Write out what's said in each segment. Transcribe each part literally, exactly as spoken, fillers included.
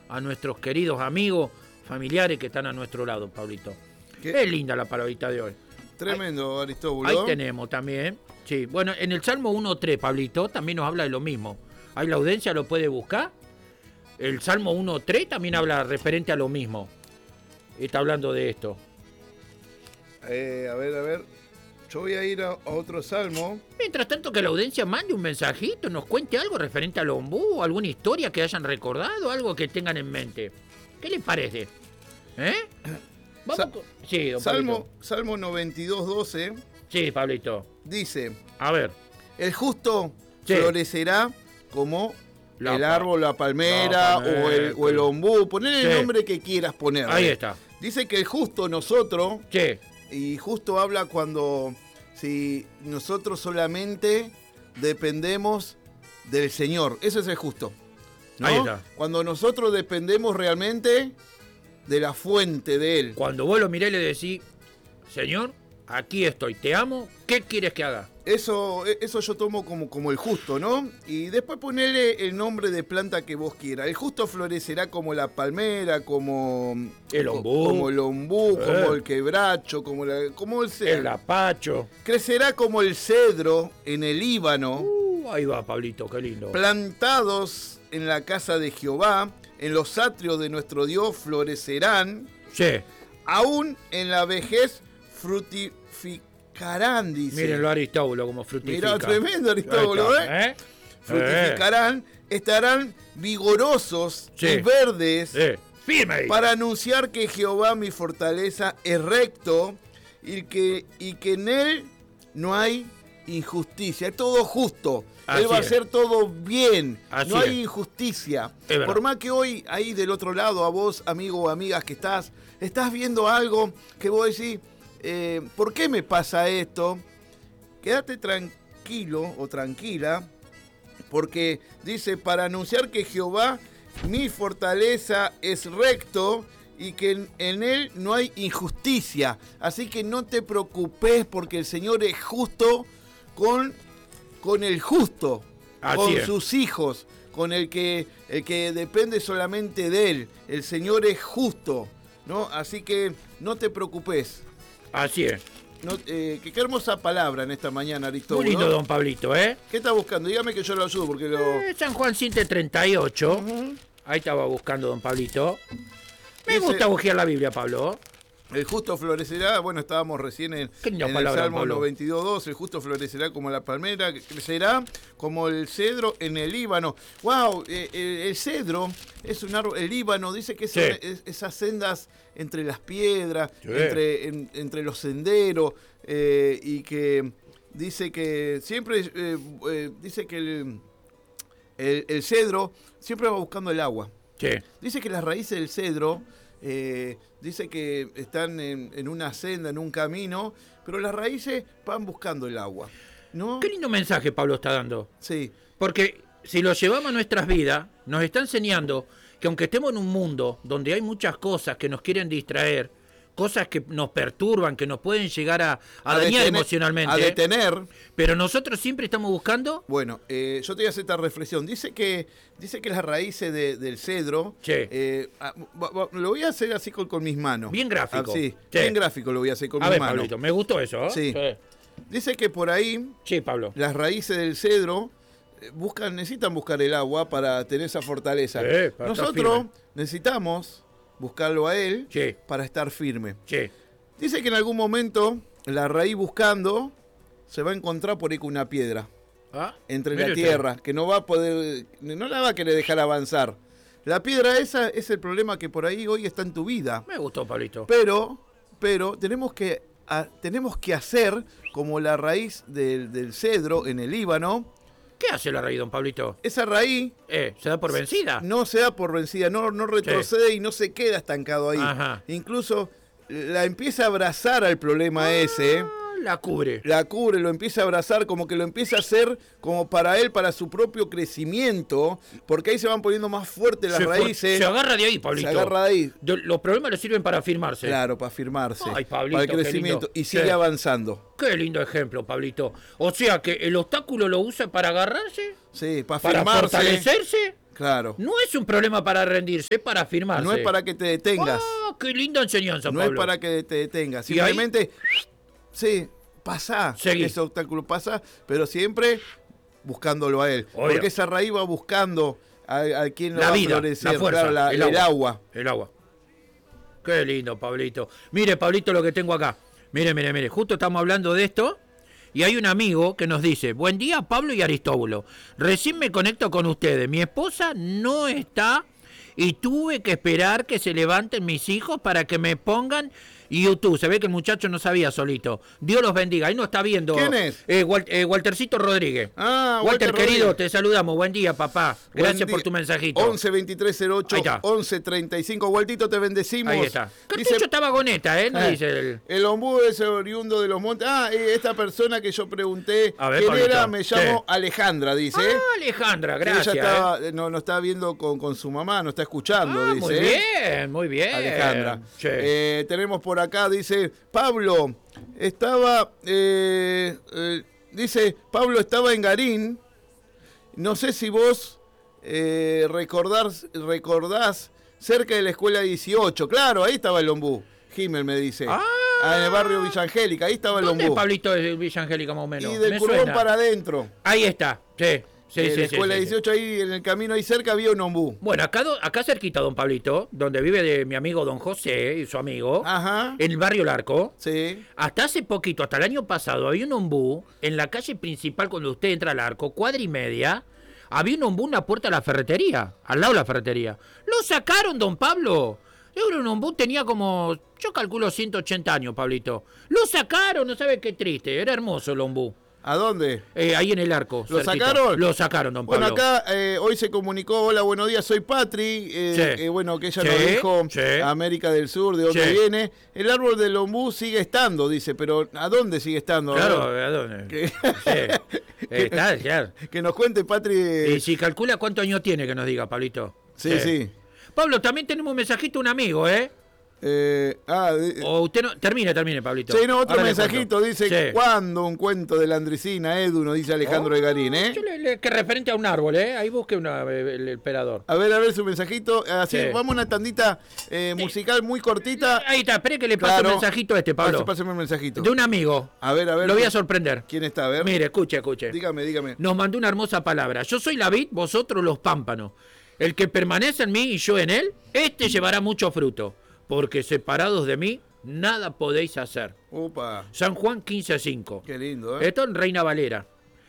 a nuestros queridos amigos, familiares que están a nuestro lado, Pablito. ¿Qué? Es linda la palabrita de hoy. Tremendo, ahí, Aristóbulo. Ahí tenemos también. Sí, bueno, en el Salmo uno tres, Pablito, también nos habla de lo mismo. Ahí la audiencia lo puede buscar. El Salmo uno tres también habla referente a lo mismo. Está hablando de esto. Eh, a ver, a ver. Yo voy a ir a, a otro salmo. Mientras tanto, que la audiencia mande un mensajito, nos cuente algo referente al ombú, alguna historia que hayan recordado, algo que tengan en mente. ¿Qué les parece? ¿Eh? Vamos Sa con... Sí, don Salmo, Pablito. Salmo noventa y dos, doce. Sí, Pablito. Dice: A ver. el justo Sí. florecerá como La el pa- árbol, la palmera, la palmera, o, el, o el ombú. Ponle Sí. el nombre que quieras poner. Ahí está. Dice que el justo, nosotros, Sí. y justo habla cuando si nosotros solamente dependemos del Señor. Ese es el justo, ¿no? Ahí está. Cuando nosotros dependemos realmente de la fuente de Él. Cuando vos lo mirés y le decís, Señor, aquí estoy, te amo, ¿qué quieres que haga? Eso, eso yo tomo como, como el justo, ¿no? Y después ponele el nombre de planta que vos quieras. El justo florecerá como la palmera, como El ombú. como el ombú, Eh. como el quebracho, como, la, como el cedro. El apacho. Crecerá como el cedro en el Líbano, Uh, ahí va, Pablito, qué lindo. plantados en la casa de Jehová, en los atrios de nuestro Dios florecerán, Sí. aún en la vejez frutificarán, dice. Mírenlo a Aristóbulo como frutifica. Mirá, tremendo Aristóbulo, Ahí está, ¿eh? Frutificarán, estarán vigorosos Sí. y verdes, Eh, firme ahí. para anunciar que Jehová mi fortaleza es recto y que, y que en él no hay injusticia, es todo justo. Así Él va a es. hacer todo bien, Así no hay es. injusticia. Es verdad. Por más que hoy ahí del otro lado, a vos, amigo o amigas que estás, estás viendo algo que vos decís, eh, ¿por qué me pasa esto? Quédate tranquilo o tranquila, porque dice, para anunciar que Jehová, mi fortaleza, es recto y que en, en él no hay injusticia. Así que no te preocupes porque el Señor es justo con, con el justo, Así con es. sus hijos, con el que, el que depende solamente de él. El Señor es justo, ¿no? Así que no te preocupes. Así es. No, eh, qué, qué hermosa palabra en esta mañana, Aristóbulo. Muy lindo, don Pablito, ¿eh? ¿Qué está buscando? Dígame que yo lo ayudo porque lo... Eh, San Juan siete treinta y ocho. Ujú. Ahí estaba buscando don Pablito. Me Dice- gusta bujear la Biblia, Pablo. El justo florecerá, bueno, estábamos recién en, Qué linda en el palabra, Salmo Pablo. noventa y dos, dos, el justo florecerá como la palmera, crecerá como el cedro en el Líbano. ¡Wow! Eh, eh, el cedro es un árbol, el Líbano dice que es, Sí. es- esas sendas entre las piedras, Sí. entre, en- entre los senderos, eh, y que dice que siempre, eh, eh, dice que el, el, el cedro siempre va buscando el agua. Sí. Dice que las raíces del cedro, eh, dice que están en, en una senda, en un camino, pero las raíces van buscando el agua, ¿no? Qué lindo mensaje Pablo está dando. Sí, Porque si lo llevamos a nuestras vidas, nos está enseñando que aunque estemos en un mundo donde hay muchas cosas que nos quieren distraer, cosas que nos perturban, que nos pueden llegar a, a, dañar detener- emocionalmente, a detener. pero nosotros siempre estamos buscando... Bueno, eh, yo te voy a hacer esta reflexión. Dice que, dice que las raíces de- del cedro, Sí. eh, ah, va- va- lo voy a hacer así con, con mis manos. Bien gráfico. Ah, sí, Sí. bien gráfico lo voy a hacer con A mis ver, manos. Pablito, me gustó eso. ¿eh? Sí. Sí. Dice que por ahí Sí, Pablo. las raíces del cedro eh, buscan, necesitan buscar el agua para tener esa fortaleza. Sí, para estar Nosotros firme. necesitamos buscarlo a él Sí. para estar firme. Sí. Dice que en algún momento la raíz buscando se va a encontrar por ahí con una piedra ¿Ah? entre Mire la usted. tierra, que no va a poder, no la va a querer dejar avanzar. La piedra esa es el problema que por ahí hoy está en tu vida. Me gustó, Pablito. Pero, pero tenemos que, a- tenemos que hacer como la raíz del, del cedro en el Líbano. ¿Qué hace la raíz, don Pablito? Esa raíz Eh, ¿Se da por vencida? no se da por vencida, no, no retrocede y no se queda estancado ahí. Ajá. Incluso la empieza a abrazar al problema ese, ¿eh? Ah, la cubre. La cubre, lo empieza a abrazar, como que lo empieza a hacer como para él, para su propio crecimiento, porque ahí se van poniendo más fuertes las se, for- raíces. se agarra de ahí, Pablito. Se agarra de ahí. De- los problemas le sirven para afirmarse. Claro, para firmarse, Ay, Pablito, para el qué crecimiento, lindo. y sigue Sí. avanzando. Qué lindo ejemplo, Pablito. O sea que el obstáculo lo usa para agarrarse, Sí, para para firmarse. fortalecerse Claro. No es un problema para rendirse, es para afirmarse. No es para que te detengas. ¡Oh, qué linda enseñanza, No Pablo! es para que te detengas. ¿Y ahí? Simplemente, sí, pasa. Seguí. Ese obstáculo pasa, pero siempre buscándolo a él. Obvio. Porque esa raíz va buscando a, a quien lo La va vida, a florecer. la fuerza, Claro, la- el el agua. agua. El agua. Qué lindo, Pablito. Mire, Pablito, lo que tengo acá. Mire, mire, mire. Justo estamos hablando de esto. Y hay un amigo que nos dice: buen día, Pablo y Aristóbulo. Recién me conecto con ustedes. Mi esposa no está y tuve que esperar que se levanten mis hijos para que me pongan YouTube. Se ve que el muchacho no sabía solito. Dios los bendiga. Ahí no está viendo. ¿Quién es? Eh, Wal- eh, Waltercito Rodríguez. Ah, Walter, Walter querido, Rodríguez. te saludamos. Buen día, papá. Buen Gracias día. por tu mensajito. once veintitrés cero ocho Ahí está. once treinta y cinco. Waltito, te bendecimos. Ahí está. Dice, Cartucho está vagoneta, ¿eh? No eh, dice el... el ombú es oriundo de los montes. Ah, eh, esta persona que yo pregunté A ver, quién Pablito. era, me llamo Sí. Alejandra, dice. Ah, Alejandra, Que gracias. Ella ¿eh? estaba, eh, no, no está viendo con, con su mamá, no está escuchando, Ah, dice. muy bien, muy bien. Alejandra. Sí. Eh, tenemos por acá, dice, Pablo, estaba, eh, eh, dice, Pablo estaba en Garín, no sé si vos eh, recordás, recordás, cerca de la escuela dieciocho, claro, ahí estaba el ombú, Himmel me dice, Ah. Ah, en el barrio Villa Angélica, ahí estaba el ¿Dónde es ombú. Pablito de Villa Angélica más o menos? Y del Me Curbón suena. para adentro, Ahí está, sí. Sí, en sí, la sí, escuela sí, sí. dieciocho, ahí en el camino ahí cerca había un ombú. Bueno, acá, do- acá cerquita, don Pablito, donde vive de mi amigo don José y su amigo, Ajá, en el barrio Larco, sí. hasta hace poquito, hasta el año pasado, había un ombú en la calle principal cuando usted entra al Arco, cuadra y media, había un ombú en la puerta de la ferretería, al lado de la ferretería. ¡Lo sacaron, don Pablo! Yo creo que un ombú tenía como, yo calculo ciento ochenta años, Pablito. ¡Lo sacaron! No sabe qué triste, era hermoso el ombú. ¿A dónde? Eh, ahí en el Arco. ¿Lo cerquita. sacaron? Lo sacaron, don Pablo. Bueno, acá eh, hoy se comunicó, hola, buenos días, soy Patri, eh, Sí. eh, bueno, que ella Sí, nos dijo sí. América del Sur, de dónde Sí. viene. El árbol del ombú sigue estando, dice, pero ¿a dónde sigue estando? Claro, A ver, ¿a dónde? que, Sí. Eh, está, claro. que nos cuente, Patri. eh, Y si calcula cuántos años tiene, que nos diga, Pablito. sí, sí. Pablo, también tenemos un mensajito de un amigo, ¿eh? Eh, ah, de- O usted no... Termine, termine, Pablito. sí, no, otro Ahora le mensajito, cuento. dice, Sí. ¿cuándo un cuento de la Andresina, Edu? Nos dice Alejandro de Garín, ¿eh? Yo le- le- que referente a un árbol, ¿eh? Ahí busque una, el, el pelador. A ver, a ver su mensajito. Así, Sí. vamos a una tandita eh, musical muy cortita. Ahí está, espere que le paso Claro. un mensajito a este, Pablo. Pase- Páseme un mensajito. De un amigo. A ver, a ver. Lo voy a sorprender. ¿Quién está? A ver. Mire, escuche, escuche. Dígame, dígame. Nos mandó una hermosa palabra. Yo soy la vid, vosotros los pámpanos. El que permanece en mí y yo en él, este llevará mucho fruto. Porque separados de mí, nada podéis hacer. Opa, San Juan quince cinco. qué lindo, ¿eh? Esto en Reina Valera.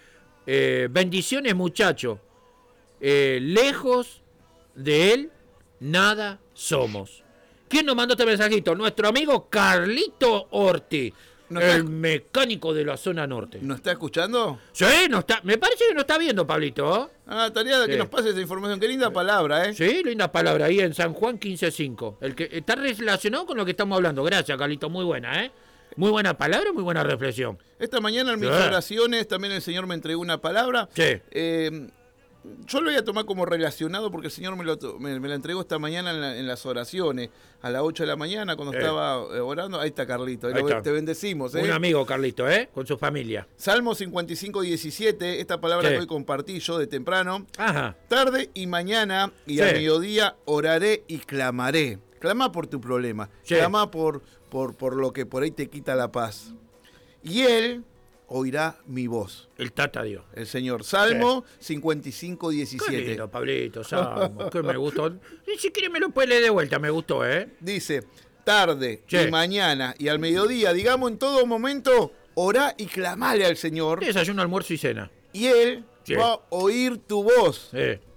Eh, bendiciones, muchachos. Eh, lejos de él, nada somos. ¿Quién nos mandó este mensajito? Nuestro amigo Carlito Orti, ¿No el está- mecánico de la zona norte. ¿Nos está escuchando? Sí, no está, me parece que no está viendo, Pablito. ¿eh? Ah, tarea de que Sí. nos pase esa información. Qué linda palabra, ¿eh? Sí, linda palabra ahí en San Juan quince cinco. El que está relacionado con lo que estamos hablando. Gracias, Carlito, muy buena, ¿eh? Muy buena palabra, muy buena reflexión. Esta mañana en mis Sí. oraciones también el Señor me entregó una palabra. Sí. Eh, yo lo voy a tomar como relacionado porque el Señor me, lo, to- me, me la entregó esta mañana en, la- en las oraciones. A las ocho de la mañana cuando Sí. estaba eh, orando. Ahí está Carlito. Ahí Ahí lo- está. Te bendecimos, ¿eh? Un amigo, Carlito, ¿eh? Con su familia. Salmo cincuenta y cinco, diecisiete. Esta palabra Sí. que hoy compartí yo de temprano. Ajá. Tarde y mañana y Sí. al mediodía oraré y clamaré. Clama por tu problema. Sí. Clama por, por, por lo que por ahí te quita la paz. Y él oirá mi voz. El Tata Dios. El Señor. Salmo cincuenta y cinco, Qué diecisiete. lindo, Pablito, Salmo, que me gustó. Y si quiere me lo puede leer de vuelta, me gustó, ¿eh? Dice, tarde Sí. y mañana y al mediodía, digamos en todo momento, orá y clamale al Señor. Desayuno, almuerzo y cena. Y él Sí. va a oír tu voz. Sí.